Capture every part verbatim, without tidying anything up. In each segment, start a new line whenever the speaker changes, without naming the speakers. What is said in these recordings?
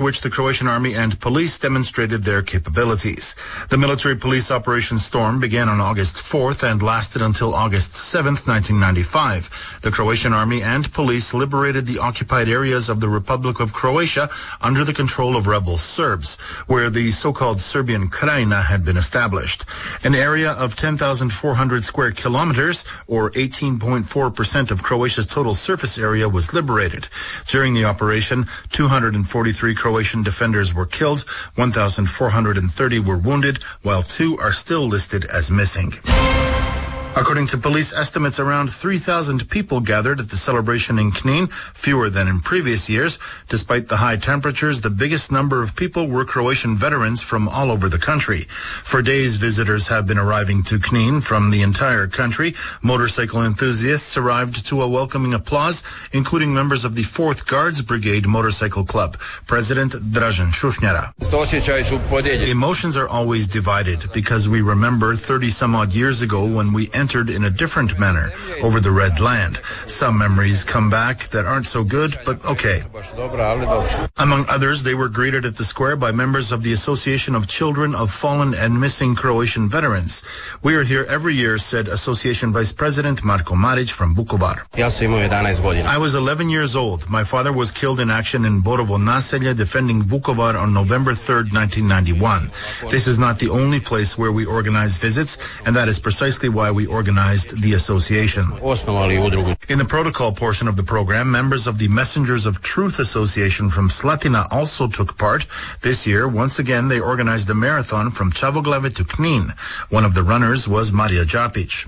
which the Croatian army and police demonstrated their capabilities. The military police Operation Storm began on August fourth and lasted until August seventh, nineteen ninety-five. The Croatian army and police liberated the occupied areas of the Republic of Croatia under the control of rebel Serbs, where the so-called Serbian Krajina had been established. An area of ten thousand four hundred square kilometers, or eighteen point four percent of Croatia's total surface area, was liberated. During the operation, two hundred forty-three Croatian defenders were killed, one thousand four hundred thirty were wounded, while two are still listed as missing. According to police estimates, around three thousand people gathered at the celebration in Knin, fewer than in previous years. Despite the high temperatures, the biggest number of people were Croatian veterans from all over the country. For days, visitors have been arriving to Knin from the entire country. Motorcycle enthusiasts arrived to a welcoming applause, including members of the fourth Guards Brigade Motorcycle Club. President Dražen Šušnjara. Emotions are always divided because we remember thirty some odd years ago when we entered in a different manner over the Red Land. Some memories come back that aren't so good, but okay. Among others, they were greeted at the square by members of the Association of Children of Fallen and Missing Croatian Veterans. We are here every year, said Association Vice President Marko Marić from Vukovar. I was eleven years old. My father was killed in action in Borovo Naselje defending Vukovar on November third, nineteen ninety-one. This is not the only place where we organize visits, and that is precisely why we organized the association. In the protocol portion of the program, members of the Messengers of Truth Association from Slatina also took part. This year, once again, they organized a marathon from Čavoglave to Knin. One of the runners was Marija Đapić.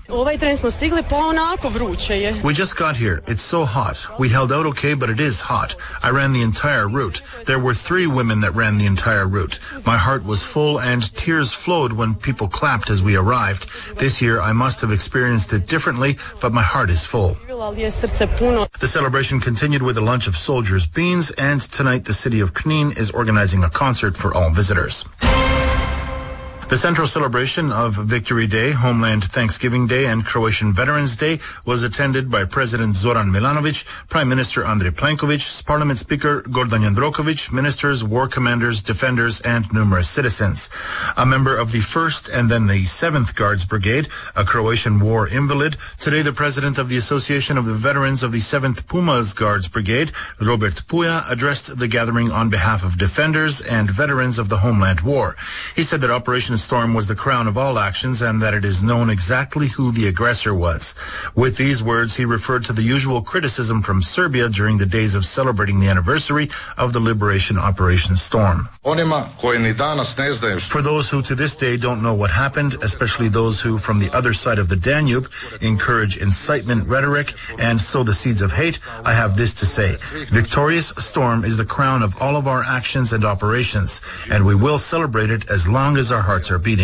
We just got here. It's so hot. We held out okay, but it is hot. I ran the entire route. There were three women that ran the entire route. My heart was full and tears flowed when people clapped as we arrived. This year, I must have experienced it differently, but my heart is full. The celebration continued with a lunch of soldiers' beans, and tonight the city of Knin is organizing a concert for all visitors. The central celebration of Victory Day, Homeland Thanksgiving Day, and Croatian Veterans Day was attended by President Zoran Milanović, Prime Minister Andrej Plenković, Parliament Speaker Gordan Jandroković, ministers, war commanders, defenders, and numerous citizens. A member of the first and then the seventh Guards Brigade, a Croatian war invalid, today the president of the Association of the Veterans of the seventh Pumas Guards Brigade, Robert Puja, addressed the gathering on behalf of defenders and veterans of the Homeland War. He said that Operation Storm was the crown of all actions and that it is known exactly who the aggressor was. With these words, he referred to the usual criticism from Serbia during the days of celebrating the anniversary of the liberation Operation Storm. For those who to this day don't know what happened, especially those who from the other side of the Danube encourage incitement rhetoric and sow the seeds of hate, I have this to say. Victorious Storm is the crown of all of our actions and operations, and we will celebrate it as long as our hearts are beating.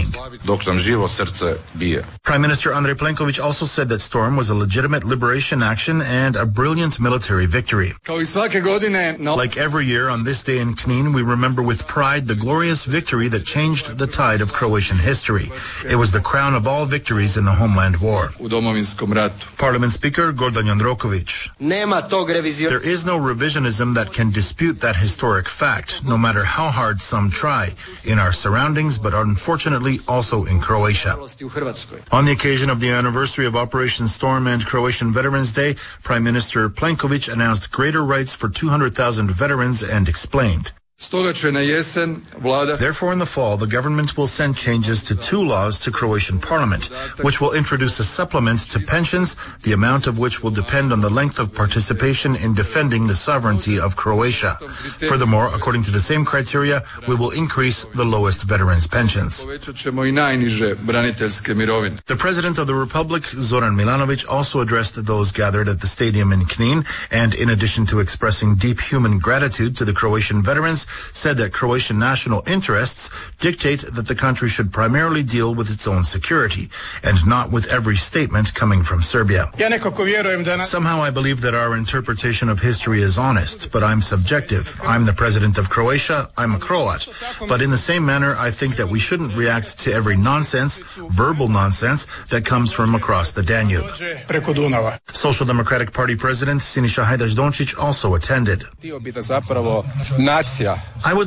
Prime Minister Andrej Plenković also said that Storm was a legitimate liberation action and a brilliant military victory. Like every year on this day in Knin, we remember with pride the glorious victory that changed the tide of Croatian history. It was the crown of all victories in the Homeland War. Parliament Speaker Gordan Jandroković. There is no revisionism that can dispute that historic fact, no matter how hard some try, in our surroundings, but unfortunately also in Croatia. On the occasion of the anniversary of Operation Storm and Croatian Veterans Day, Prime Minister Plenković announced greater rights for two hundred thousand veterans and explained. Therefore, in the fall, the government will send changes to two laws to Croatian Parliament, which will introduce a supplement to pensions, the amount of which will depend on the length of participation in defending the sovereignty of Croatia. Furthermore, according to the same criteria, we will increase the lowest veterans' pensions. The President of the Republic, Zoran Milanović, also addressed those gathered at the stadium in Knin, and in addition to expressing deep human gratitude to the Croatian veterans, said that Croatian national interests dictate that the country should primarily deal with its own security and not with every statement coming from Serbia. Somehow I believe that our interpretation of history is honest, but I'm subjective. I'm the president of Croatia, I'm a Croat. But in the same manner, I think that we shouldn't react to every nonsense, verbal nonsense, that comes from across the Danube. Social Democratic Party President Siniša Hajdaš Dončić also attended. I would